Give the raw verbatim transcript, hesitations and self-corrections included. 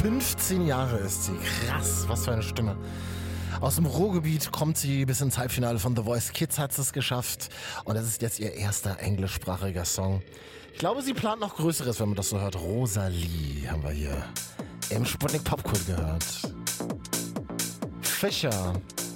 fünfzehn Jahre ist sie. Krass, was für eine Stimme. Aus dem Ruhrgebiet kommt sie bis ins Halbfinale von The Voice Kids, hat es geschafft. Und das ist jetzt ihr erster englischsprachiger Song. Ich glaube, sie plant noch Größeres, wenn man das so hört. Rosalie haben wir hier im Sputnik Popkult gehört. Fischer